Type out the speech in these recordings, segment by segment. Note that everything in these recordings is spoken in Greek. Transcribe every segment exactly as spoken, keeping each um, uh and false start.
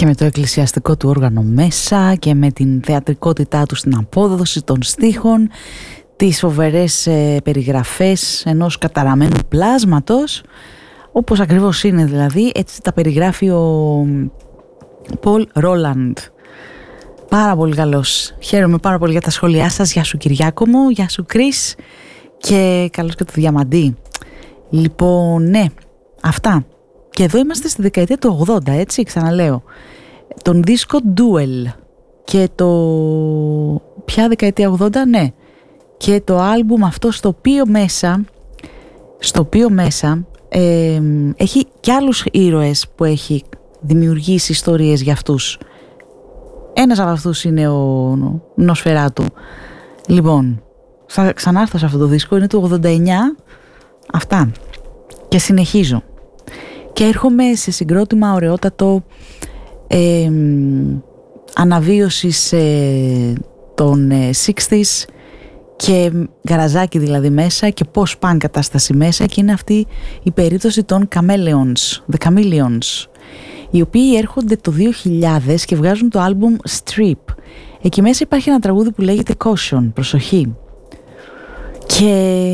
Και με το εκκλησιαστικό του όργανο μέσα και με την θεατρικότητά του στην απόδοση των στίχων, τις φοβερές ε, περιγραφές ενός καταραμένου πλάσματος, όπως ακριβώς είναι δηλαδή, έτσι τα περιγράφει ο Πολ Ρόλαντ. Πάρα πολύ καλός. Χαίρομαι πάρα πολύ για τα σχόλιά σας. Γεια σου Κυριάκο μου, γεια σου Κρίς και καλώς και το Διαμαντή. Λοιπόν, ναι, αυτά. Και εδώ είμαστε στη δεκαετία του ογδόντα, έτσι, ξαναλέω. Τον δίσκο Duel και το... Ποια δεκαετία ογδόντα, ναι. Και το άλμπουμ αυτό στο οποίο μέσα, στο οποίο μέσα ε, έχει κι άλλους ήρωες που έχει δημιουργήσει ιστορίες για αυτούς. Ένας από αυτούς είναι ο Νοσφεράτου. Λοιπόν, θα ξανάρθω σε αυτό το δίσκο, είναι του ογδόντα εννιά. Αυτά. Και συνεχίζω. Και έρχομαι σε συγκρότημα ωραιότατο ε, αναβίωσης ε, των ε, εξήντα και γκαραζάκι δηλαδή μέσα και post-punk κατάσταση μέσα, και είναι αυτή η περίπτωση των Chameleons, The Chameleons, οι οποίοι έρχονται το δύο χιλιάδες και βγάζουν το άλμπουμ Strip. Εκεί μέσα υπάρχει ένα τραγούδι που λέγεται Caution, προσοχή. Και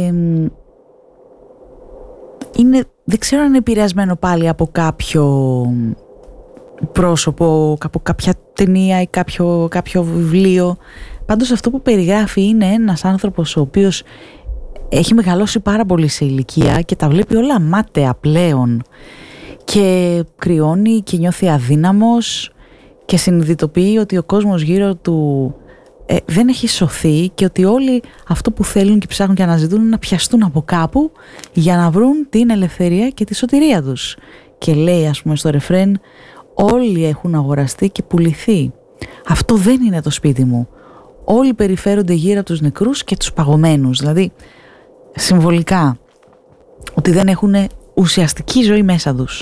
είναι, δεν ξέρω αν είναι επηρεασμένο πάλι από κάποιο πρόσωπο, από κάποια ταινία ή κάποιο, κάποιο βιβλίο. Πάντως αυτό που περιγράφει είναι ένας άνθρωπος ο οποίος έχει μεγαλώσει πάρα πολύ σε ηλικία και τα βλέπει όλα μάταια πλέον και κρυώνει και νιώθει αδύναμος και συνειδητοποιεί ότι ο κόσμος γύρω του ε, δεν έχει σωθεί και ότι όλοι αυτό που θέλουν και ψάχνουν και αναζητούν είναι να πιαστούν από κάπου για να βρουν την ελευθερία και τη σωτηρία τους. Και λέει, ας πούμε, στο ρεφρέν, όλοι έχουν αγοραστεί και πουληθεί. Αυτό δεν είναι το σπίτι μου. Όλοι περιφέρονται γύρω από τους νεκρούς και τους παγωμένους. Δηλαδή, συμβολικά, ότι δεν έχουν ουσιαστική ζωή μέσα τους.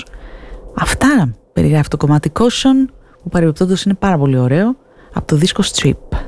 Αυτά περιγράφει το κομμάτι Caution, που παρεμπιπτόντως είναι πάρα πολύ ωραίο, από το δίσκο Strip.